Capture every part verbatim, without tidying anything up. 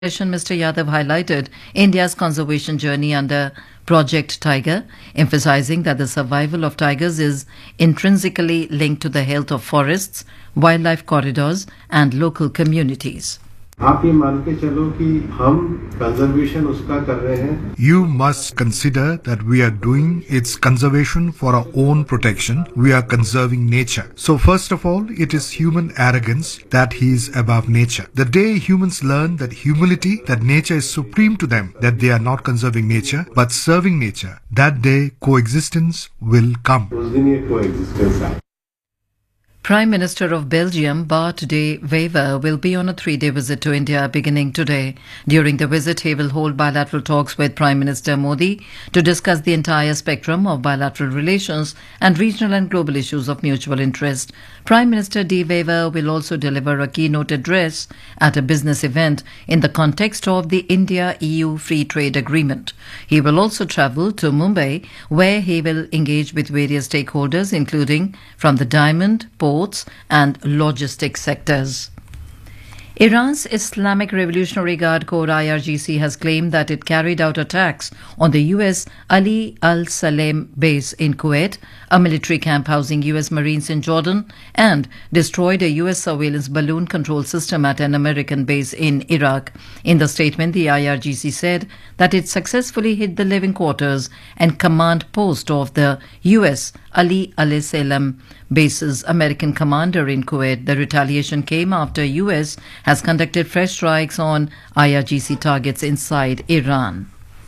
session, Mister Yadav highlighted India's conservation journey under Project Tiger, emphasizing that the survival of tigers is intrinsically linked to the health of forests, wildlife corridors, and local communities. आप ये मान के चलो कि हम conservation उसका कर रहे हैं. You must consider that we are doing its conservation for our own protection. We are conserving nature. So first of all, it is human arrogance that he is above nature. The day humans learn that humility, that nature is supreme to them, that they are not conserving nature, but serving nature, that day coexistence will come. उस दिन ये coexistence आए. Prime Minister of Belgium, Bart de Wever, will be on a three-day visit to India beginning today. During the visit, he will hold bilateral talks with Prime Minister Modi to discuss the entire spectrum of bilateral relations and regional and global issues of mutual interest. Prime Minister de Wever will also deliver a keynote address at a business event in the context of the India-E U Free Trade Agreement. He will also travel to Mumbai, where he will engage with various stakeholders, including from the diamond, ports and logistics sectors. Iran's Islamic Revolutionary Guard Corps I R G C has claimed that it carried out attacks on the U S Ali Al Salem base in Kuwait, a military camp housing U S Marines in Jordan, and destroyed a U S surveillance balloon control system at an American base in Iraq. In the statement, the I R G C said that it successfully hit the living quarters and command post of the U S Ali Al Salem base's American commander in Kuwait. The retaliation came after U S has conducted fresh strikes on I R G C targets inside Iran.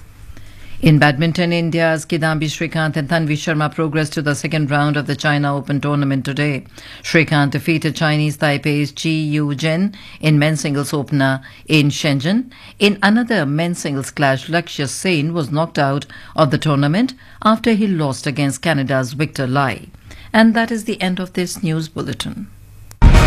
In badminton, India's Kidambi Srikanth and Tanvi Sharma progressed to the second round of the China Open tournament today. Srikanth defeated Chinese Taipei's Qi Yu Zhen in men's singles opener in Shenzhen. In another men's singles clash, Lakshya Sen was knocked out of the tournament after he lost against Canada's Victor Lai. And that is the end of this news bulletin.